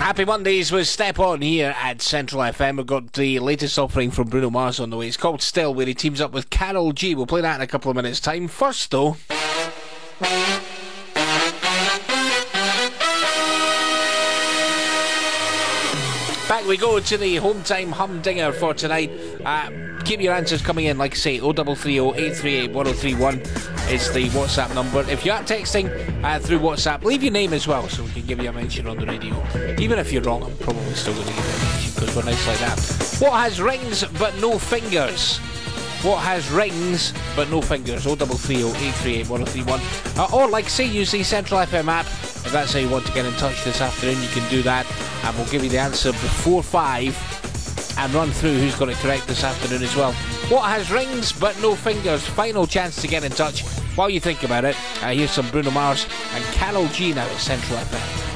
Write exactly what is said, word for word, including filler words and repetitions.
Happy Mondays with Step On here at Central F M. We've got the latest offering from Bruno Mars on the way. It's called Still, where he teams up with Karol G. We'll play that in a couple of minutes' time. First, though... back we go to the home time humdinger for tonight. Uh, keep your answers coming in, like I say, oh three three oh, eight three eight, one oh three one is the WhatsApp number. If you are texting uh, through WhatsApp, leave your name as well so we can give you a mention on the radio. Even if you're wrong, I'm probably still going to give you a mention because we're nice like that. What has rings but no fingers? What has rings but no fingers? oh three three oh, eight three eight, one oh three one. Uh, or, like say, use the Central F M app. If that's how you want to get in touch this afternoon, you can do that, and we'll give you the answer before five and run through who's got it correct this afternoon as well. What has rings but no fingers? Final chance to get in touch. While you think about it, uh, here's some Bruno Mars and Karol G now at Central F M.